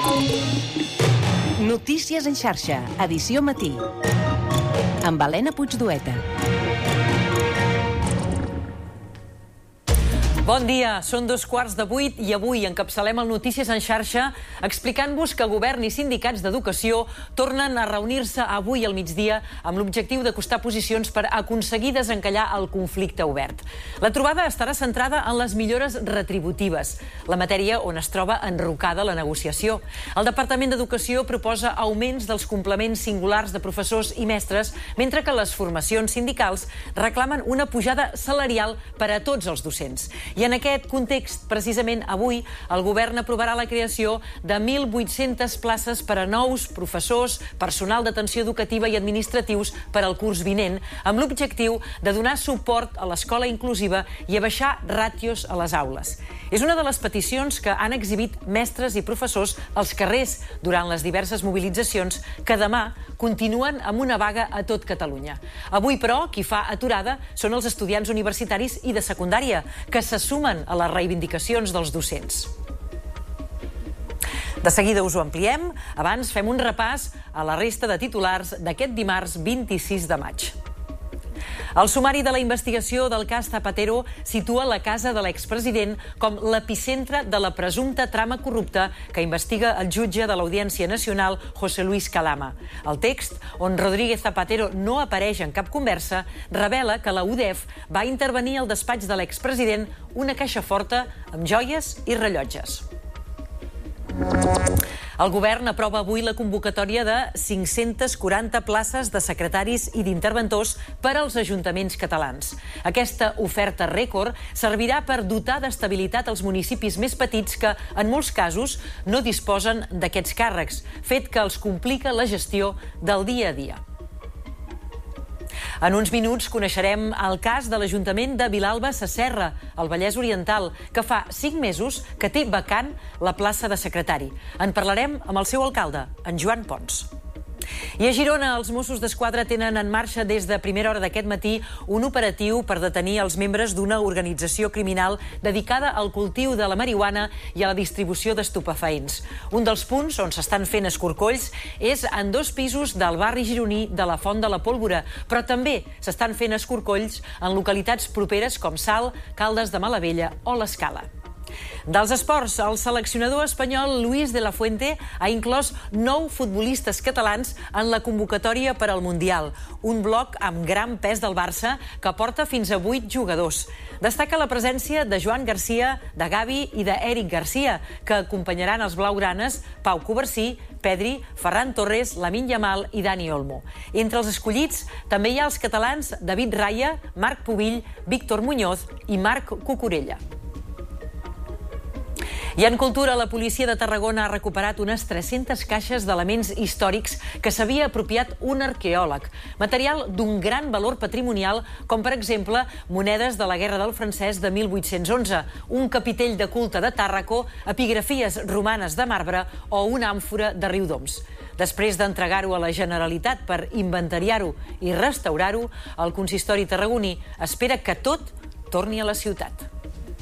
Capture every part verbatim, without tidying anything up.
Notícies en xarxa, edició matí. Amb Helena Puigdueta. Bon dia, són dos quarts de vuit i avui encapçalem el Notícies en xarxa explicant-vos que govern i sindicats d'educació tornen a reunir-se avui al migdia amb l'objectiu d'acostar posicions per aconseguir desencallar el conflicte obert. La trobada estarà centrada en les millores retributives, la matèria on es troba enrocada la negociació. El Departament d'Educació proposa augments dels complements singulars de professors i mestres, mentre que les formacions sindicals reclamen una pujada salarial per a tots els docents. I en aquest context, precisament avui, el govern aprovarà la creació de mil vuit-centes places per a nous professors, personal d'atenció educativa i administratius per al curs vinent, amb l'objectiu de donar suport a l'escola inclusiva i abaixar ràtios a les aules. És una de les peticions que han exhibit mestres i professors als carrers durant les diverses mobilitzacions que demà continuen amb una vaga a tot Catalunya. Avui, però, qui fa aturada són els estudiants universitaris i de secundària, que se sumen a les reivindicacions dels docents. De seguida us ho ampliem. Abans fem un repàs a la resta de titulars d'aquest dimarts vint-i-sis de maig. El sumari de la investigació del cas Zapatero situa la casa de l'expresident com l'epicentre de la presumpta trama corrupta que investiga el jutge de l'Audiència Nacional, José Luis Calama. El text, on Rodríguez Zapatero no apareix en cap conversa, revela que la U D E F va intervenir al despatx de l'expresident una caixa forta amb joies i rellotges. El govern aprova avui la convocatòria de cinc-centes quaranta places de secretaris i d'interventors per als ajuntaments catalans. Aquesta oferta rècord servirà per dotar d'estabilitat als municipis més petits que, en molts casos, no disposen d'aquests càrrecs, fet que els complica la gestió del dia a dia. En uns minuts coneixerem el cas de l'Ajuntament de Vilalba Sasserra, al Vallès Oriental, que fa cinc mesos que té vacant la plaça de secretari. En parlarem amb el seu alcalde, en Joan Pons. I a Girona, els Mossos d'Esquadra tenen en marxa des de primera hora d'aquest matí un operatiu per detenir els membres d'una organització criminal dedicada al cultiu de la marihuana i a la distribució d'estupefaents. Un dels punts on s'estan fent escorcolls és en dos pisos del barri gironí de la Font de la Pólvora, però també s'estan fent escorcolls en localitats properes com Salt, Caldes de Malavella o l'Escala. Dels esports, el seleccionador espanyol Luis de la Fuente ha inclòs nou futbolistes catalans en la convocatòria per al Mundial, un bloc amb gran pes del Barça que porta fins a vuit jugadors. Destaca la presència de Joan Garcia, de Gavi i d'Eric Garcia, que acompanyaran els blaugranes Pau Covarsí, Pedri, Ferran Torres, Lamine Yamal i Dani Olmo. Entre els escollits també hi ha els catalans David Raya, Marc Pubill, Víctor Muñoz i Marc Cucurella. I en cultura, la policia de Tarragona ha recuperat unes tres-centes caixes d'elements històrics que s'havia apropiat un arqueòleg. Material d'un gran valor patrimonial, com per exemple monedes de la Guerra del Francès de mil vuit-cents onze, un capitell de culte de Tàrraco, epigrafies romanes de marbre o una àmfora de Riudoms. Després d'entregar-ho a la Generalitat per inventariar-ho i restaurar-ho, el consistori tarragoní espera que tot torni a la ciutat.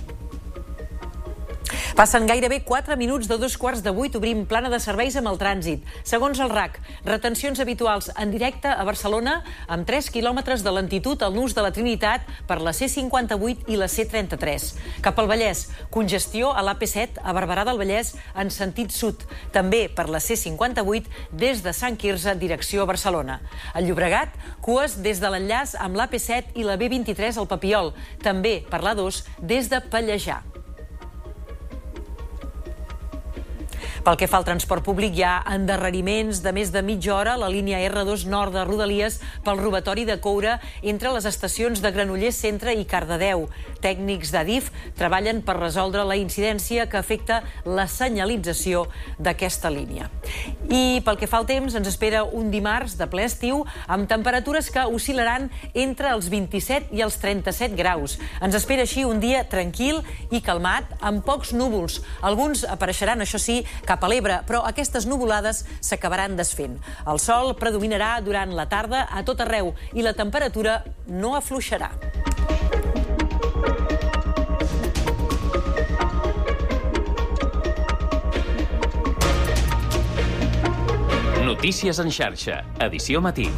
Passen gairebé quatre minuts de dos quarts de vuit, obrim plana de serveis amb el trànsit. Segons el R A C, retencions habituals en directe a Barcelona amb tres quilòmetres de lentitud al nus de la Trinitat per la C cinquanta-vuit i la C trenta-tres. Cap al Vallès, congestió a l'A P set a Barberà del Vallès en sentit sud, també per la C cinquanta-vuit des de Sant Quirze direcció a Barcelona. Al Llobregat, cues des de l'enllaç amb l'A P set i la B vint-i-tres al Papiol, també per l'A dos des de Pallejà. Pel que fa al transport públic, hi ha endarreriments de més de mitja hora a la línia R dos nord de Rodalies pel robatori de coure entre les estacions de Granollers Centre i Cardedeu. Tècnics d'Adif treballen per resoldre la incidència que afecta la senyalització d'aquesta línia. I pel que fa al temps, ens espera un dimarts de ple estiu amb temperatures que oscil·laran entre els vint-i-set i els trenta-set graus. Ens espera així un dia tranquil i calmat, amb pocs núvols. Alguns apareixeran, això sí, cap a l'Ebre, però aquestes nuvolades s'acabaran desfent. El sol predominarà durant la tarda a tot arreu i la temperatura no afluixarà. Notícies en xarxa, edició matí.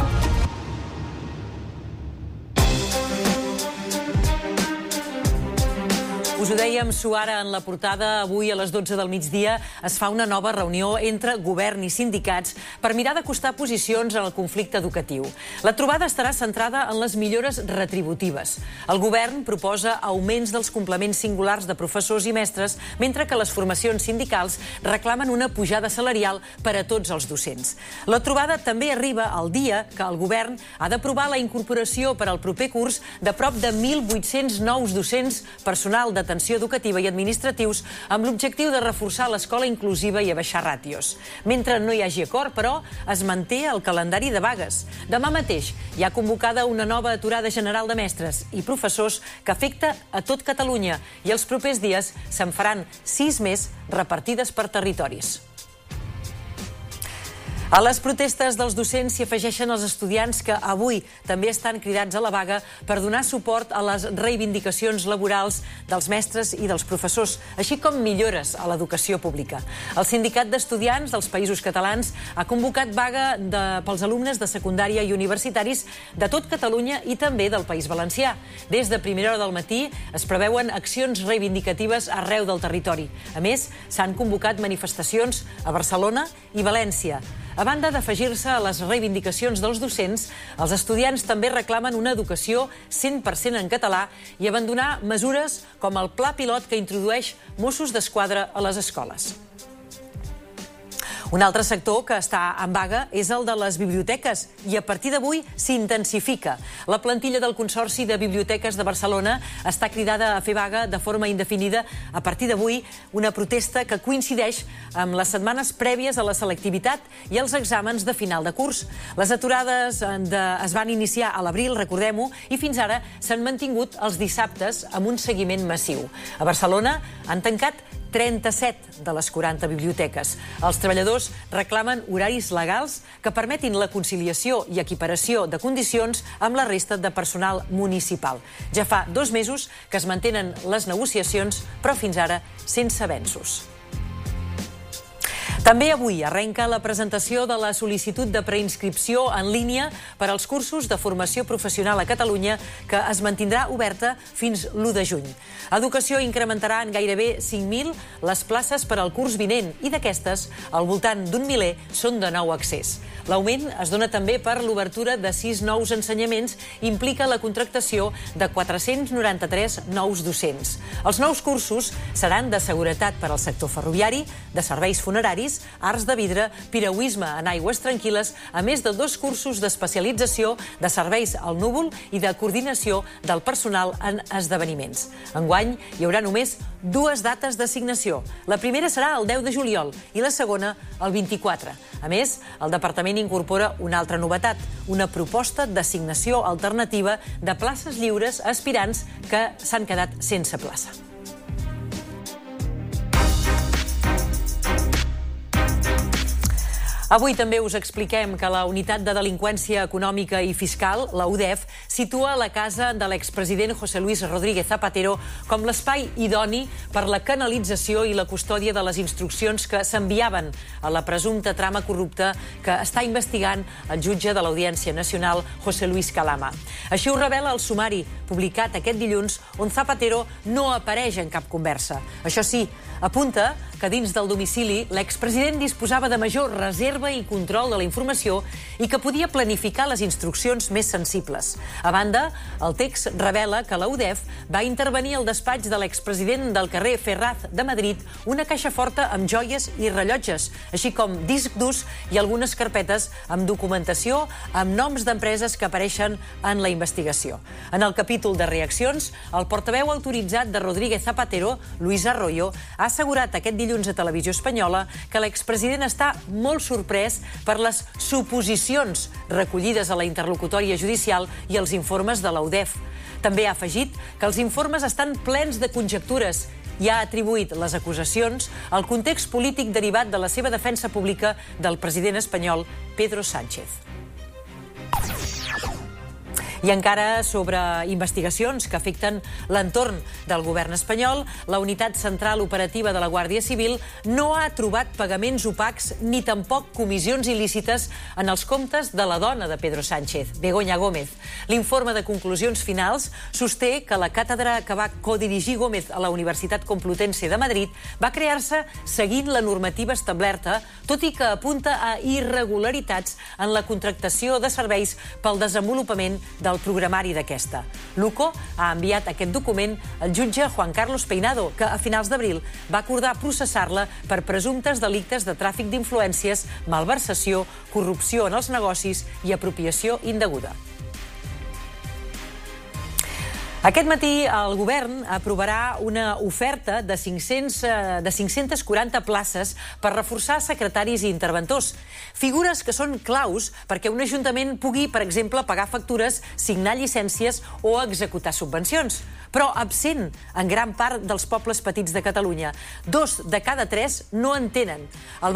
Us ho dèiem, Suara, en la portada. Avui a les dotze del migdia es fa una nova reunió entre govern i sindicats per mirar d'acostar posicions en el conflicte educatiu. La trobada estarà centrada en les millores retributives. El govern proposa augments dels complements singulars de professors i mestres, mentre que les formacions sindicals reclamen una pujada salarial per a tots els docents. La trobada també arriba al dia que el govern ha d'aprovar la incorporació per al proper curs de prop de mil vuit-cents nous docents, personal d'atenció educativa i administratius, amb l'objectiu de reforçar l'escola inclusiva i abaixar ràtios. Mentre no hi hagi acord, però, es manté el calendari de vagues. Demà mateix hi ha convocada una nova aturada general de mestres i professors que afecta a tot Catalunya i els propers dies se'n faran sis més repartides per territoris. A les protestes dels docents s'hi afegeixen els estudiants que avui també estan cridats a la vaga per donar suport a les reivindicacions laborals dels mestres i dels professors, així com millores a l'educació pública. El Sindicat d'Estudiants dels Països Catalans ha convocat vaga de, pels alumnes de secundària i universitaris de tot Catalunya i també del País Valencià. Des de primera hora del matí es preveuen accions reivindicatives arreu del territori. A més, s'han convocat manifestacions a Barcelona i València. A banda d'afegir-se a les reivindicacions dels docents, els estudiants també reclamen una educació cent per cent en català i abandonar mesures com el pla pilot que introdueix Mossos d'Esquadra a les escoles. Un altre sector que està en vaga és el de les biblioteques i a partir d'avui s'intensifica. La plantilla del Consorci de Biblioteques de Barcelona està cridada a fer vaga de forma indefinida a partir d'avui, una protesta que coincideix amb les setmanes prèvies a la selectivitat i els exàmens de final de curs. Les aturades de, es van iniciar a l'abril, recordem-ho, i fins ara s'han mantingut els dissabtes amb un seguiment massiu. A Barcelona han tancat trenta-set de les quaranta biblioteques. Els treballadors reclamen horaris legals que permetin la conciliació i equiparació de condicions amb la resta de personal municipal. Ja fa dos mesos que es mantenen les negociacions, però fins ara sense avenços. També avui arrenca la presentació de la sol·licitud de preinscripció en línia per als cursos de formació professional a Catalunya, que es mantindrà oberta fins l'u de juny. Educació incrementarà en gairebé cinc mil les places per al curs vinent i d'aquestes, al voltant d'un miler són de nou accés. L'augment es dona també per l'obertura de sis nous ensenyaments i implica la contractació de quatre-cents noranta-tres nous docents. Els nous cursos seran de seguretat per al sector ferroviari, de serveis funeraris, arts de vidre, piragüisme en aigües tranquil·les, a més de dos cursos d'especialització de serveis al núvol i de coordinació del personal en esdeveniments. Enguany hi haurà només dues dates d'assignació. La primera serà el deu de juliol i la segona el vint-i-quatre. A més, el departament incorpora una altra novetat, una proposta d'assignació alternativa de places lliures a aspirants que s'han quedat sense plaça. Avui també us expliquem que la Unitat de Delinqüència Econòmica i Fiscal, la U D E F, situa la casa de l'expresident José Luis Rodríguez Zapatero com l'espai idoni per la canalització i la custòdia de les instruccions que s'enviaven a la presumpta trama corrupta que està investigant el jutge de l'Audiència Nacional, José Luis Calama. Així ho revela el sumari publicat aquest dilluns, on Zapatero no apareix en cap conversa. Això sí, apunta que dins del domicili l'expresident disposava de major reserva i control de la informació i que podia planificar les instruccions més sensibles. A banda, el text revela que la U D E F va intervenir al despatx de l'expresident del carrer Ferraz de Madrid una caixa forta amb joies i rellotges, així com disc durs i algunes carpetes amb documentació amb noms d'empreses que apareixen en la investigació. En el capítol de reaccions, el portaveu autoritzat de Rodríguez Zapatero, Luis Arroyo, ha assegurat aquest dilluns a Televisió Espanyola que l'expresident està molt sorprès per les suposicions recollides a la interlocutòria judicial i els informes de la U D E F. També ha afegit que els informes estan plens de conjectures i ha atribuït les acusacions al context polític derivat de la seva defensa pública del president espanyol Pedro Sánchez. I encara sobre investigacions que afecten l'entorn del govern espanyol, la Unitat Central Operativa de la Guàrdia Civil no ha trobat pagaments opacs ni tampoc comissions il·lícites en els comptes de la dona de Pedro Sánchez, Begoña Gómez. L'informe de conclusions finals sosté que la càtedra que va codirigir Gómez a la Universitat Complutense de Madrid va crear-se seguint la normativa establerta, tot i que apunta a irregularitats en la contractació de serveis pel desenvolupament del programari d'aquesta. L'U C O ha enviat aquest document al jutge Juan Carlos Peinado, que a finals d'abril va acordar processar-la per presumptes delictes de tràfic d'influències, malversació, corrupció en els negocis i apropiació indeguda. Aquest matí el govern aprovarà una oferta de cinc-centes quaranta places per reforçar secretaris i interventors. Figures que són claus perquè un ajuntament pugui, per exemple, pagar factures, signar llicències o executar subvencions. Però absent en gran part dels pobles petits de Catalunya. Dos de cada tres no en tenen. El